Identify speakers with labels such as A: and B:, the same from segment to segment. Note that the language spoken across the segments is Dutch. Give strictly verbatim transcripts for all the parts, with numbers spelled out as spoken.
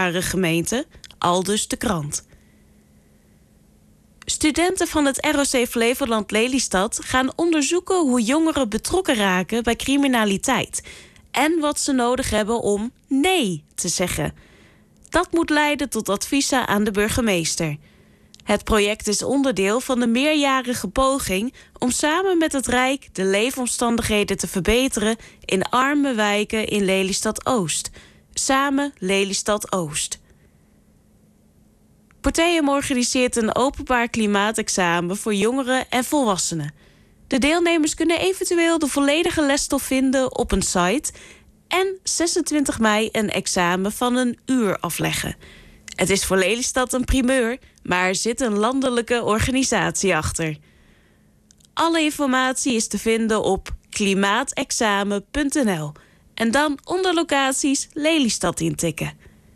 A: kwetsbare gemeenten, aldus de krant. Studenten van het R O C Flevoland Lelystad gaan onderzoeken hoe jongeren betrokken raken bij criminaliteit en wat ze nodig hebben om nee te zeggen. Dat moet leiden tot adviezen aan de burgemeester. Het project is onderdeel van de meerjarige poging om samen met het Rijk de leefomstandigheden te verbeteren in arme wijken in Lelystad-Oost. Samen Lelystad-Oost. Porteum organiseert een openbaar klimaatexamen voor jongeren en volwassenen. De deelnemers kunnen eventueel de volledige lesstof vinden op een site en zesentwintig mei een examen van een uur afleggen. Het is voor Lelystad een primeur, maar er zit een landelijke organisatie achter. Alle informatie is te vinden op klimaatexamen punt n l en dan onder locaties Lelystad intikken.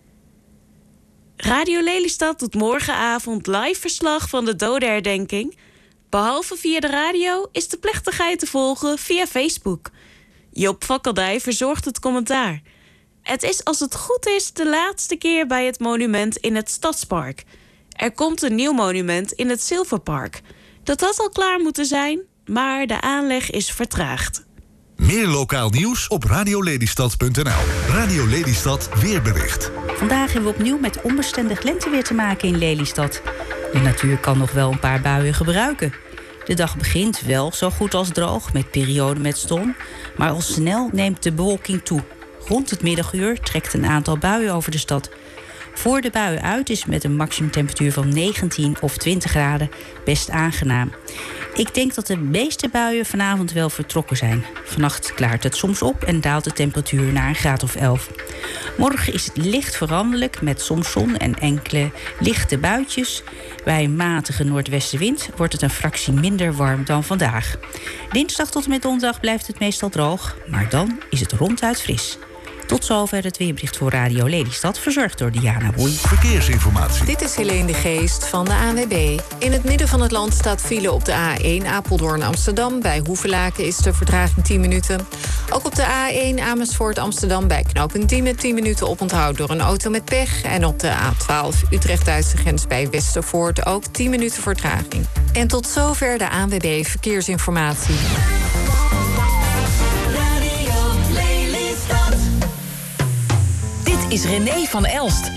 A: Radio Lelystad doet morgenavond live verslag van de dodenherdenking. Behalve via de radio is de plechtigheid te volgen via Facebook. Job Fakkeldij verzorgt het commentaar. Het is als het goed is de laatste keer bij het monument in het Stadspark. Er komt een nieuw monument in het Zilverpark. Dat had al klaar moeten zijn, maar de aanleg is vertraagd.
B: Meer lokaal nieuws op radio lelystad punt n l. Radio Lelystad weerbericht.
C: Vandaag hebben we opnieuw met onbestendig lenteweer te maken in Lelystad. De natuur kan nog wel een paar buien gebruiken. De dag begint wel zo goed als droog, met perioden met zon. Maar al snel neemt de bewolking toe. Rond het middaguur trekt een aantal buien over de stad. Voor de buien uit is met een maximumtemperatuur van negentien of twintig graden best aangenaam. Ik denk dat de meeste buien vanavond wel vertrokken zijn. Vannacht klaart het soms op en daalt de temperatuur naar een graad of elf. Morgen is het licht veranderlijk met soms zon en enkele lichte buitjes. Bij een matige noordwestenwind wordt het een fractie minder warm dan vandaag. Dinsdag tot en met donderdag blijft het meestal droog, maar dan is het ronduit fris. Tot zover het weerbericht voor Radio Lelystad, verzorgd door Diana Boei.
B: Verkeersinformatie.
D: Dit is Helene de Geest van de A N W B. In het midden van het land staat file op de A één Apeldoorn-Amsterdam. Bij Hoevelaken is de vertraging tien minuten. Ook op de A één Amersfoort-Amsterdam bij knooppunt Diemen tien minuten oponthoud door een auto met pech. En op de A twaalf Utrecht-Duitse grens bij Westervoort ook tien minuten vertraging. En tot zover de A N W B Verkeersinformatie.
E: Is René van Elst.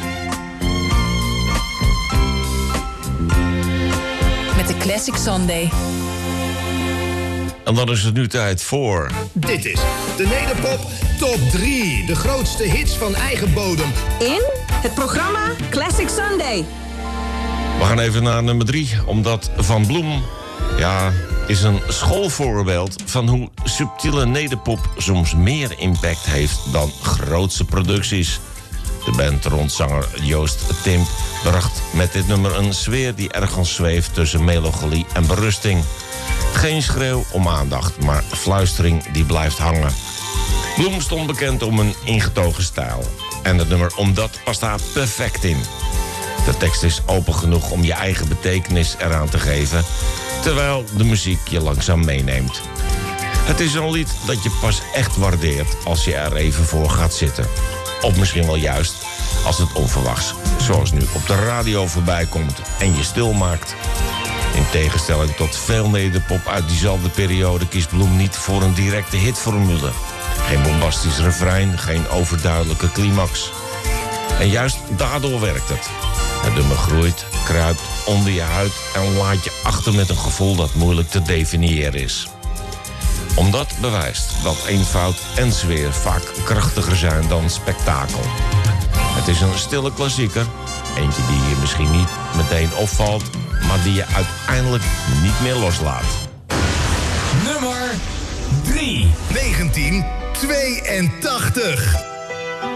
E: Met de Classic Sunday.
F: En dan is het nu tijd voor...
G: Dit is de Nederpop Top drie. De grootste hits van eigen bodem.
E: In het programma Classic Sunday.
F: We gaan even naar nummer drie. Omdat Van Bloem... ja, is een schoolvoorbeeld van hoe subtiele nederpop soms meer impact heeft dan grootse producties. De band rond zanger Joost Timp bracht met dit nummer een sfeer die ergens zweeft tussen melancholie en berusting. Geen schreeuw om aandacht, maar fluistering die blijft hangen. Bloem stond bekend om een ingetogen stijl. En het nummer Omdat past daar perfect in. De tekst is open genoeg om je eigen betekenis eraan te geven, terwijl de muziek je langzaam meeneemt. Het is een lied dat je pas echt waardeert als je er even voor gaat zitten. Of misschien wel juist als het onverwachts, zoals nu op de radio voorbij komt en je stil maakt. In tegenstelling tot veel nederpop uit diezelfde periode kiest Bloem niet voor een directe hitformule. Geen bombastisch refrein, geen overduidelijke climax. En juist daardoor werkt het. Het nummer groeit, kruipt onder je huid en laat je achter met een gevoel dat moeilijk te definiëren is. Omdat bewijst dat eenvoud en sfeer vaak krachtiger zijn dan spektakel. Het is een stille klassieker, eentje die je misschien niet meteen opvalt, maar die je uiteindelijk niet meer loslaat.
G: Nummer drie. negentien tweeëntachtig.